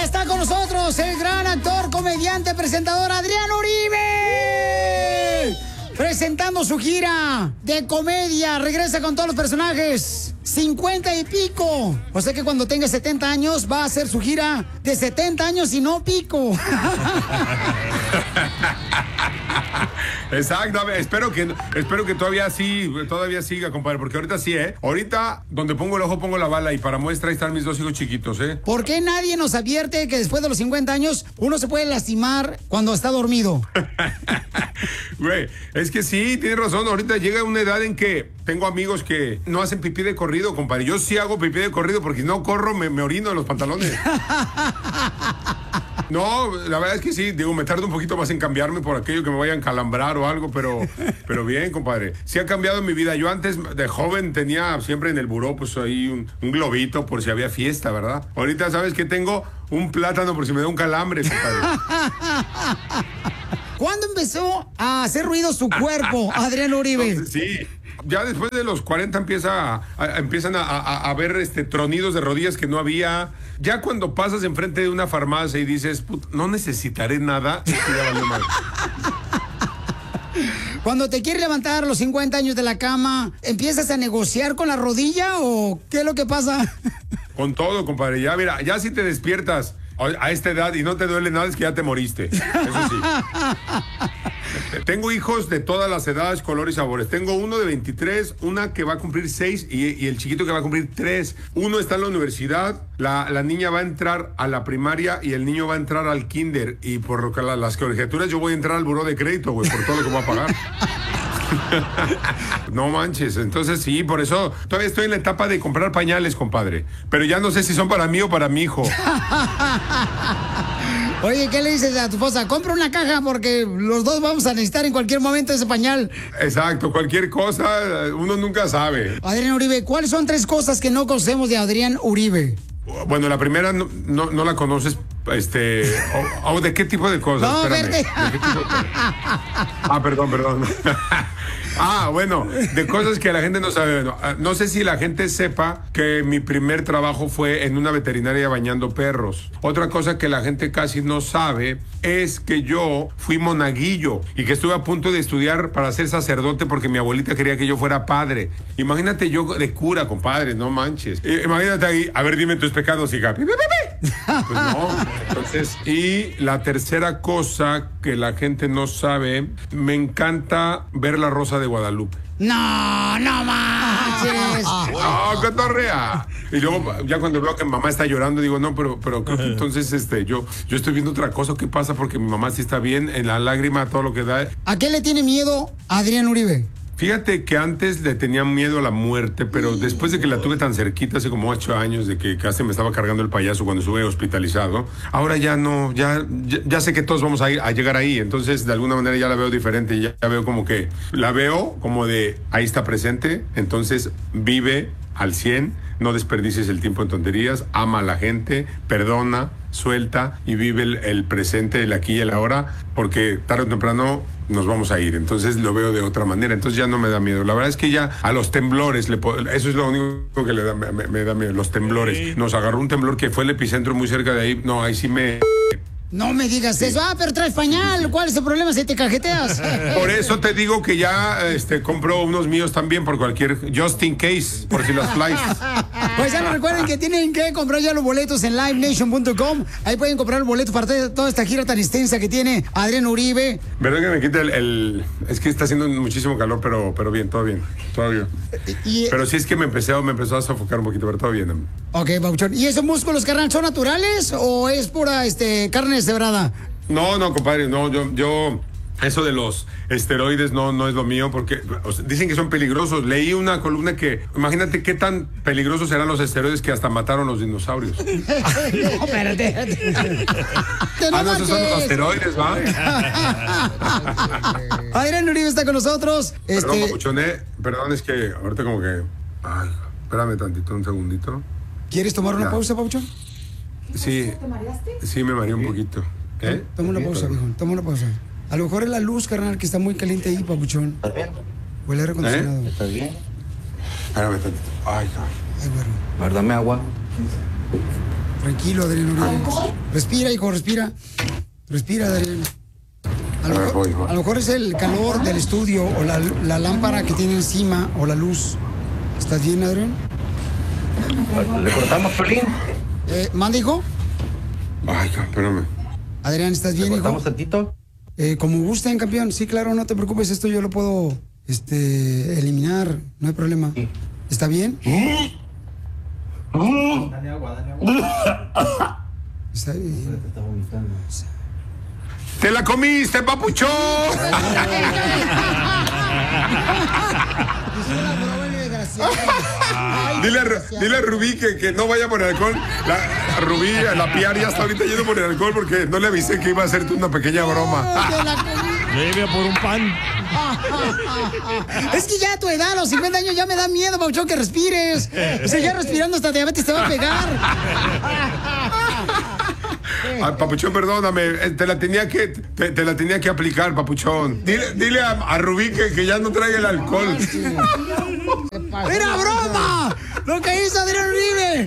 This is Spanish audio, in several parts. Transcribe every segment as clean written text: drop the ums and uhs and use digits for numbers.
Está con nosotros el gran actor, comediante, presentador Adrián Uribe. Presentando su gira de comedia. Regresa con todos los personajes. 50 y pico. O sea que cuando tenga 70 años va a hacer su gira de 70 años y no pico. Exacto, espero que todavía siga, compadre, porque ahorita sí, ahorita donde pongo el ojo pongo la bala y para muestra ahí están mis dos hijos chiquitos, ¿Por qué nadie nos advierte que después de los 50 años uno se puede lastimar cuando está dormido? Güey, es que sí, tienes razón, ahorita llega una edad en que tengo amigos que no hacen pipí de corrido, compadre. Yo sí hago pipí de corrido porque si no corro me orino en los pantalones. No, la verdad es que sí, digo, me tardo un poquito más en cambiarme por aquello que me vayan a calambrar o algo, pero bien, compadre. Sí ha cambiado mi vida. Yo antes de joven tenía siempre en el buró, pues ahí un globito por si había fiesta, ¿verdad? Ahorita, ¿sabes qué? Tengo un plátano por si me da un calambre, compadre. ¿Cuándo empezó a hacer ruido su cuerpo, Adrián Uribe? Sí. Ya después de los 40 empiezan a ver tronidos de rodillas que no había. Ya cuando pasas enfrente de una farmacia y dices, no necesitaré nada, ya valió mal. Cuando te quieres levantar a los 50 años de la cama, ¿empiezas a negociar con la rodilla o qué es lo que pasa? Con todo, compadre. Ya, mira, ya si te despiertas a esta edad y no te duele nada, es que ya te moriste. Eso sí. Tengo hijos de todas las edades, colores y sabores. Tengo uno de 23, una que va a cumplir 6 y el chiquito que va a cumplir 3. Uno está en la universidad, la niña va a entrar a la primaria y el niño va a entrar al kinder. Y por lo que las colegiaturas yo voy a entrar al buró de crédito, güey, por todo lo que voy a pagar. No manches, entonces sí, por eso todavía estoy en la etapa de comprar pañales, compadre. Pero ya no sé si son para mí o para mi hijo. Oye, ¿qué le dices a tu esposa? Compra una caja porque los dos vamos a necesitar en cualquier momento ese pañal. Exacto, cualquier cosa, uno nunca sabe. Adrián Uribe, ¿cuáles son 3 cosas que no conocemos de Adrián Uribe? Bueno, la primera no la conoces, ¿de qué tipo de cosas? No, espérame. verte. ¿De qué tipo de cosas? Perdón. Bueno, de cosas que la gente no sabe. No sé si la gente sepa que mi primer trabajo fue en una veterinaria bañando perros. Otra cosa que la gente casi no sabe es que yo fui monaguillo y que estuve a punto de estudiar para ser sacerdote porque mi abuelita quería que yo fuera padre. Imagínate yo de cura, compadre, no manches. Imagínate ahí, a ver, dime tus pecados, hija. Pues no. Entonces, y la tercera cosa que la gente no sabe, me encanta ver La Rosa de Guadalupe. No manches. No, cotorrea. Y luego, ya cuando veo que mi mamá está llorando, digo, no, pero creo que entonces yo estoy viendo otra cosa. ¿Qué pasa? Porque mi mamá sí está bien, en la lágrima, todo lo que da. ¿A qué le tiene miedo Adrián Uribe? Fíjate que antes le tenía miedo a la muerte, pero después de que la tuve tan cerquita, hace como 8 años, de que casi me estaba cargando el payaso cuando estuve hospitalizado, ahora ya no, ya sé que todos vamos a llegar ahí, entonces de alguna manera ya la veo diferente, ya veo como que, la veo como de, ahí está presente, entonces vive al 100, no desperdicies el tiempo en tonterías, ama a la gente, perdona, suelta y vive el presente, el aquí y el ahora, porque tarde o temprano nos vamos a ir, entonces lo veo de otra manera, entonces ya no me da miedo. La verdad es que ya a los temblores, eso es lo único que me da miedo, los temblores. Nos agarró un temblor que fue el epicentro muy cerca de ahí, no, ahí sí me... No me digas eso. Pero traes pañal. ¿Cuál es el problema si te cajeteas? Por eso te digo que ya compro unos míos también por cualquier... Just in case, por si las flies. Pues ya no recuerden que tienen que comprar ya los boletos en livenation.com. Ahí pueden comprar el boleto para toda esta gira tan extensa que tiene Adrián Uribe. ¿Verdad que me quita es que está haciendo muchísimo calor, pero bien, todo bien. Pero sí es que me empezó a sofocar un poquito, pero todo bien. Ok, Pauchón. ¿Y esos músculos, carnal, son naturales o es pura carne deshebrada? No, compadre, no, yo eso de los esteroides no es lo mío porque dicen que son peligrosos. Leí una columna que, imagínate qué tan peligrosos serán los esteroides que hasta mataron los dinosaurios. No, espérate. No, esos son los asteroides, ¿va? Adrián Uribe está con nosotros. Perdón, Papuchoné, perdón, es que ahorita como que... Ay, espérame tantito, un segundito. ¿Quieres tomar una pausa, Papuchón? Sí. ¿Te mareaste? Sí, me mareé un poquito. Toma una pausa, viejo. Toma una pausa. A lo mejor es la luz, carnal, que está muy caliente ahí, Papuchón. ¿Estás bien? Huele a aire acondicionado. ¿Estás bien? Espérame tantito. Ay, bueno. Guárdame agua. Tranquilo, Adrián Uribe. Respira, hijo, respira. Respira, Adrián. A lo mejor es el calor del estudio o la lámpara que tiene encima o la luz. ¿Estás bien, Adrián? ¿Le cortamos, Piolín? ¿Manda, hijo? Ay, espérame. Adrián, ¿estás bien, hijo? ¿Le cortamos tantito? Como gusten, campeón. Sí, claro, no te preocupes. Esto yo lo puedo eliminar. No hay problema. Sí. ¿Está bien? Dale agua. Está bien. ¡Te la comiste, papuchón! Dile a Rubí que no vaya por el alcohol. Rubí, la PR ya está ahorita yendo por el alcohol porque no le avisé que iba a hacerte una pequeña broma. Lleve por un pan. Es que ya a tu edad, a los 50 años, ya me da miedo, papuchón, que respires. O sea, ya respirando hasta diabetes te va a pegar. Ay, papuchón, perdóname, te la tenía que aplicar, papuchón. Dile a Rubí que ya no traiga el alcohol. ¡Era broma! ¡Lo que hizo Adrián Uribe!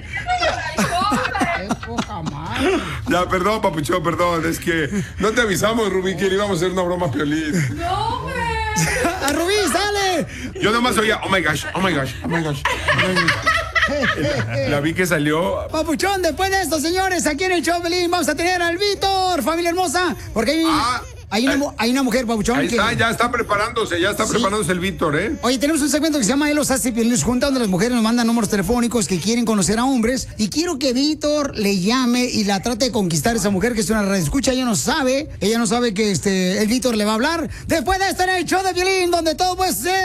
Ya, perdón, papuchón, perdón. Es que no te avisamos, Rubí, que le íbamos a hacer una broma a Piolín. ¡No, hombre! ¡A Rubí, sale! Yo nomás oía, oh my gosh, oh my gosh, oh my gosh. La vi que salió. Papuchón, después de esto, señores, aquí en el show Pelín vamos a tener al Víctor, familia hermosa, porque hay una mujer, papuchón. Ahí está, ya está preparándose el Víctor, ¿eh? Oye, tenemos un segmento que se llama Él los hace Piolín, junta, donde las mujeres nos mandan números telefónicos que quieren conocer a hombres, y quiero que Víctor le llame y la trate de conquistar a esa mujer que es una radioescucha. Ella no sabe que el Víctor le va a hablar. Después de esto en el show de Piolín, donde todo puede ser.